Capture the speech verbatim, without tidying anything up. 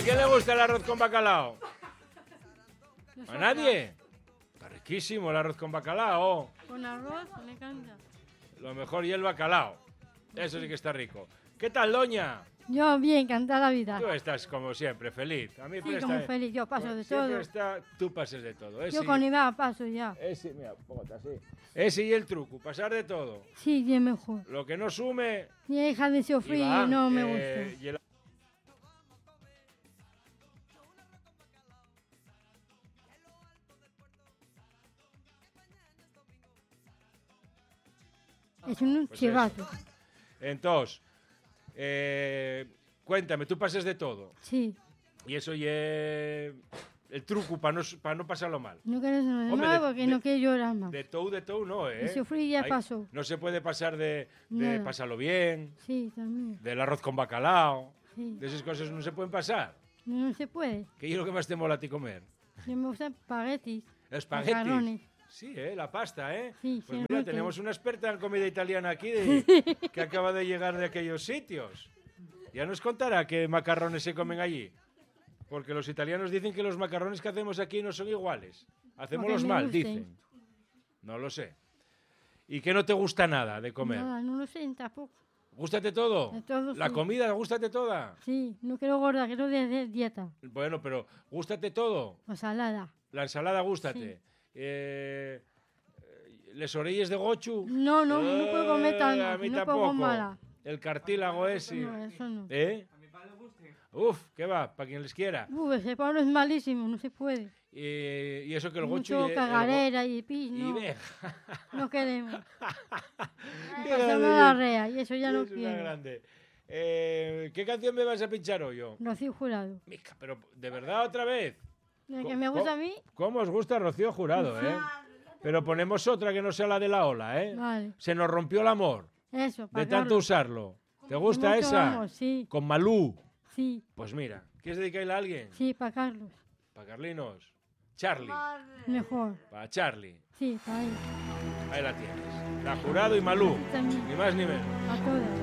quién le gusta el arroz con bacalao? ¿A nadie? Está riquísimo el arroz con bacalao. Con arroz, me encanta. Lo mejor y el bacalao. Eso sí que está rico. ¿Qué tal, doña? Yo bien, encantada la vida. Tú estás como siempre, feliz. A mí Sí, presta- como feliz, yo paso de siempre todo. Está, tú pases de todo. Yo Ese, con Iván paso ya. ese, mira, póngate así. Ese y el truco, pasar de todo. Sí, bien mejor. Lo que no sume... Mi hija de sufrir Iván, no me eh, gusta. y el- Es un Pues chivato. Entonces, eh, cuéntame, tú pases de todo. Sí. Y eso y el truco para no, pa no pasarlo mal. No quiero eso de Hombre, nuevo, de- que de- no quiero llorar más. De todo, de todo, no, ¿eh? De sufrir ya Ahí pasó. No se puede pasar de, de Nada. pasarlo bien, Sí, también. del arroz con bacalao, Sí. de esas cosas no se pueden pasar. No, no se puede. ¿Qué es lo que más te mola a ti comer? Yo me gustan espaguetis. Espaguetis. Macarrones. Sí, ¿eh? La pasta, ¿eh? Sí, Pues sí, mira, rico. tenemos una experta en comida italiana aquí de- que acaba de llegar de aquellos sitios. Ya nos contará qué macarrones se comen allí. Porque los italianos dicen que los macarrones que hacemos aquí no son iguales. Hacemos Porque los me mal, gusten. dicen. No lo sé. ¿Y qué no te gusta nada de comer? Nada, no lo sé tampoco. ¿Gústate todo? De todo, ¿La sí. comida, gústate toda? Sí, no quiero gorda, quiero de, de dieta. Bueno, pero ¿gústate todo? O salada. La ensalada, gústate. Eh, ¿Les orelles de gochu? No, no, no puedo comer Eh, tanto, A mí no tampoco. pongo mala. El cartílago ese. No, eso no. ¿Eh? Uf, ¿qué va? Para quien les quiera. Uf, ese palo es malísimo, no se puede. Y, y eso que el gochu... Mucho y el- cagarera y pis, el go- no, Y ve. no queremos. Qué Pasarme grande la es. rea y eso ya no Es una quiero. grande. Eh, ¿Qué canción me vas a pinchar hoy yo? Rocío Jurado. Mica, pero ¿de verdad otra vez? La Co- que me gusta co- a mí, ¿Cómo os gusta Rocío Jurado, eh? Pero ponemos otra que no sea la de la ola, ¿eh? vale. Se nos rompió el amor Eso, de para tanto usarlo. ¿Te gusta Mucho esa? amor, sí, Con Malú. sí, Pues mira, ¿quieres dedicarle a alguien? sí, para Carlos. Para Carlinos. Charlie. Mejor. Para Charlie. Sí, para él. Ahí la tienes. La Jurado y Malú. También, Ni más ni menos. a todas.